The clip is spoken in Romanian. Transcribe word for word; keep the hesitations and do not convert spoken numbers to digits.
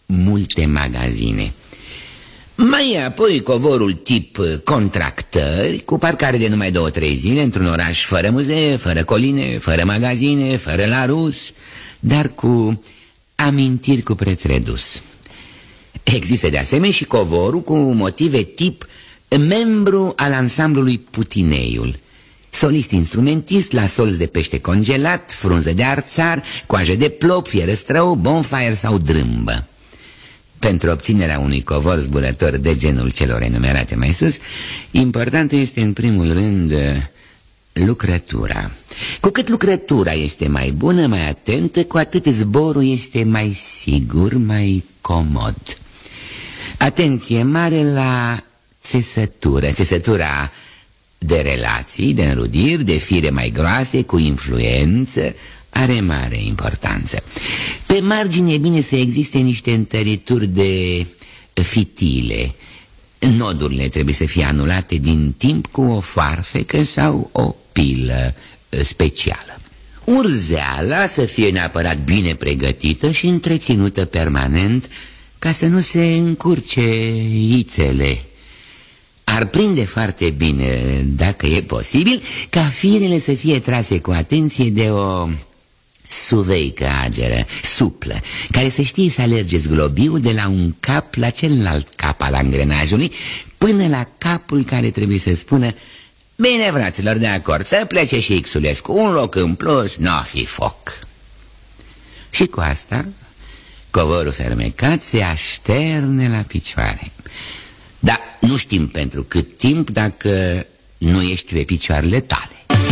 multe magazine. Mai apoi covorul tip contractări, cu parcare de numai două-trei zile într-un oraș fără muzee, fără coline, fără magazine, fără la rus, dar cu amintiri cu preț redus. Există de asemenea și covorul cu motive tip membru al ansamblului Putineiul, solist instrumentist la solzi de pește congelat, frunză de arțar, coajă de plop, fierăstrău, bonfire sau drâmbă. Pentru obținerea unui covor zburător de genul celor enumerate mai sus, importantă este în primul rând lucrătura. Cu cât lucrătura este mai bună, mai atentă, cu atât zborul este mai sigur, mai comod. Atenție mare la țesătură, țesătura de relații, de înrudiri, de fire mai groase, cu influență, are mare importanță. Pe margine e bine să existe niște întărituri de fitile. Nodurile trebuie să fie anulate din timp cu o farfecă sau o pilă specială. Urzeala să fie neapărat bine pregătită și întreținută permanent, ca să nu se încurce ițele. Ar prinde foarte bine, dacă e posibil, ca firele să fie trase cu atenție de o suveică ageră, suplă, care să știe să alerge zglobiu de la un cap la celălalt cap al angrenajului, până la capul care trebuie să spună: bine, fraților, de acord, să plece și Xulescu, un loc în plus, n-o fi foc. Și cu asta covorul fermecat se așterne la picioare. Dar nu știm pentru cât timp, dacă nu ești pe picioarele tale.